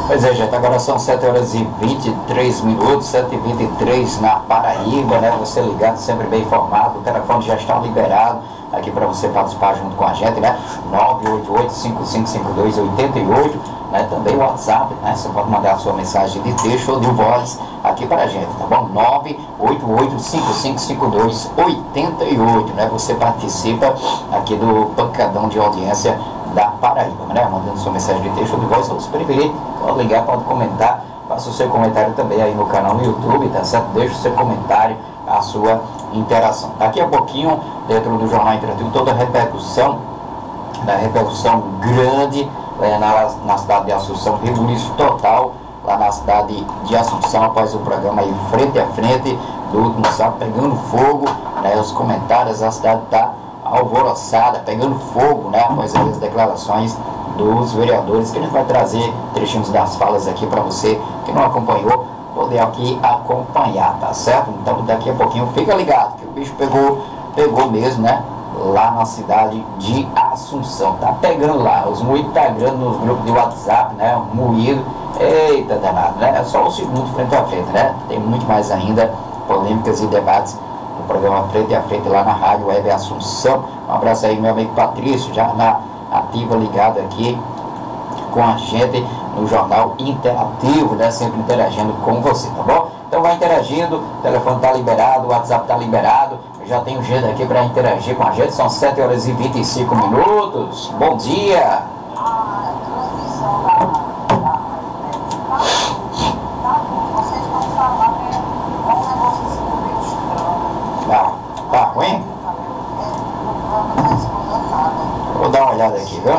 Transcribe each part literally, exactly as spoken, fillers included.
Pois é, gente, agora são sete horas e vinte e três minutos, sete e vinte e três na Paraíba, né? Você ligado, sempre bem informado, o telefone já está liberado aqui para você participar junto com a gente, né? nove oito oito, cinco cinco cinco dois, oito oito, né? Também o WhatsApp, né? Você pode mandar a sua mensagem de texto ou de voz aqui para a gente, tá bom? nove oito oito, cinco cinco cinco dois, oito oito, né? Você participa aqui do pancadão de audiência da Paraíba, né? Mandando sua mensagem de texto ou de voz, ou se preferir, pode ligar, pode comentar, faça o seu comentário também aí no canal no YouTube, tá certo? Deixa o seu comentário, a sua interação. Daqui a pouquinho, dentro do Jornal Interativo, toda a repercussão, da repercussão grande é, na, na cidade de Assunção, rebuliço total lá na cidade de Assunção, após o programa aí frente a frente do último sábado, pegando fogo, né? Os comentários, a cidade está alvoroçada, pegando fogo, né? Após as declarações dos vereadores, que a gente vai trazer trechinhos das falas aqui para você que não acompanhou, poder aqui acompanhar, tá certo? Então daqui a pouquinho fica ligado, que o bicho pegou, pegou mesmo, né? Lá na cidade de Assunção, tá pegando lá, os moídos tá grande nos grupos de WhatsApp, né? Moído, eita danado, né? É só o segundo frente a frente, né? Tem muito mais ainda, polêmicas e debates no programa Frente a Frente lá na Rádio Web Assunção. Um abraço aí, meu amigo Patrício, já na ativa, ligado aqui com a gente no Jornal Interativo, né? Sempre interagindo com você, tá bom? Então vai interagindo, o telefone tá liberado, o WhatsApp tá liberado, já tem um jeito aqui para interagir com a gente, são sete horas e vinte e cinco minutos. Bom dia! Tá, tá ruim? Vou dar uma olhada aqui, viu?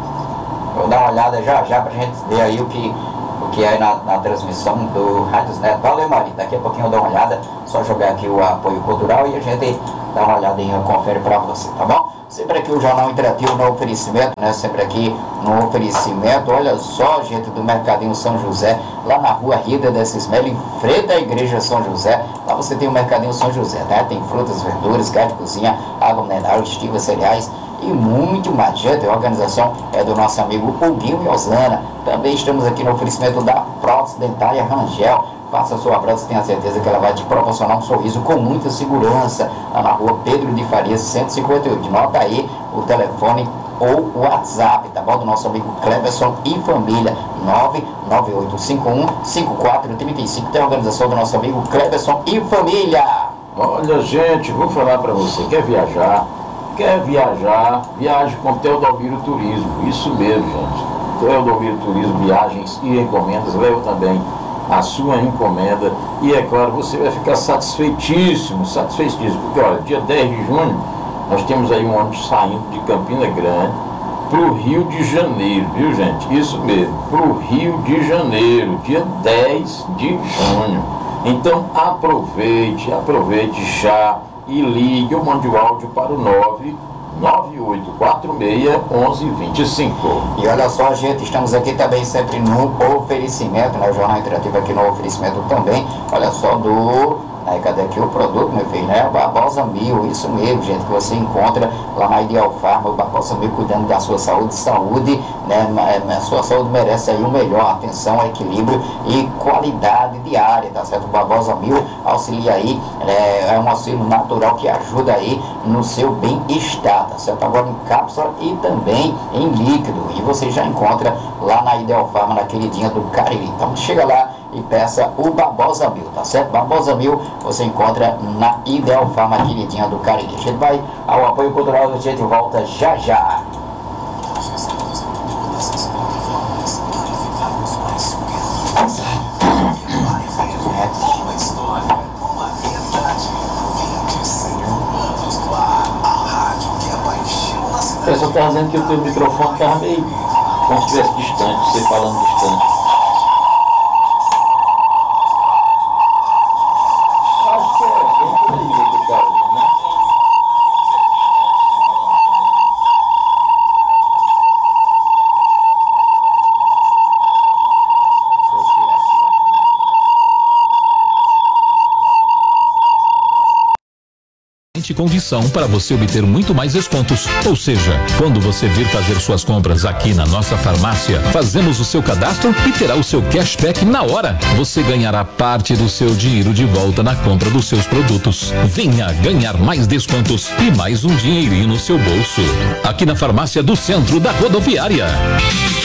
Vou dar uma olhada já já pra gente ver aí o que, o que é na, na transmissão do Rádios Neto. Valeu, Maria. Daqui a pouquinho eu dou uma olhada, só jogar aqui o apoio cultural e a gente dá uma olhadinha, confere pra você, tá bom? Sempre aqui o Jornal Interativo no oferecimento, né? Sempre aqui no oferecimento. Olha só, gente, do Mercadinho São José, lá na rua Rida desses Melo, em frente à Igreja São José. Lá você tem o Mercadinho São José, né? Tem frutas, verduras, gás de cozinha, água mineral, estivas, cereais e muito mais. Gente, a organização é do nosso amigo Huguinho e Osana. Também estamos aqui no oferecimento da Prótese Dentária Rangel. Faça a sua prótese, tenha certeza que ela vai te proporcionar um sorriso com muita segurança. Lá na rua Pedro de Farias, cento e cinquenta e oito. Nota aí o telefone ou o WhatsApp, tá bom? Do nosso amigo Cleberson e família, nove nove oito cinco um, cinco quatro três cinco. Tem a organização do nosso amigo Cleberson e família. Olha, gente, vou falar para você, quer viajar? Quer viajar? Viaje com Teodomiro Turismo, isso mesmo, gente. Teodomiro Turismo, viagens e encomendas, leva também a sua encomenda e, é claro, você vai ficar satisfeitíssimo, satisfeitíssimo, porque, olha, dia dez de junho, nós temos aí um ônibus saindo de Campina Grande para o Rio de Janeiro, viu, gente? Isso mesmo, para o Rio de Janeiro, dia dez de junho. Então, aproveite, aproveite já e ligue ou mande o áudio para o nove nove oito quatro seis, um um dois cinco. E olha só, gente, estamos aqui também sempre no oferecimento, né? O Jornal Interativo aqui no oferecimento também, olha só, do... Aí, cadê aqui o produto, meu filho, né? O Barbosa Mil, isso mesmo, gente, que você encontra lá na Ideal Farma, o Barbosa Mil cuidando da sua saúde, saúde, né? A sua saúde merece aí o melhor, atenção, equilíbrio e qualidade diária, tá certo? O Barbosa Mil auxilia aí, é, é um auxílio natural que ajuda aí no seu bem-estar, tá certo? Agora em cápsula e também em líquido, e você já encontra lá na Ideal Farma, na queridinha do Cariri. Então chega lá e peça o Barbosa Mil, tá certo? Barbosa Mil você encontra na Ideal Farma, queridinha do Cariri. A gente vai ao apoio cultural, a gente volta já já. O pessoal está dizendo que o teu microfone estava meio como se estivesse distante, você falando distante. excelente condição para você obter muito mais descontos. Ou seja, quando você vir fazer suas compras aqui na nossa farmácia, fazemos o seu cadastro e terá o seu cashback na hora. Você ganhará parte do seu dinheiro de volta na compra dos seus produtos. Venha ganhar mais descontos e mais um dinheirinho no seu bolso. Aqui na farmácia do Centro da Rodoviária.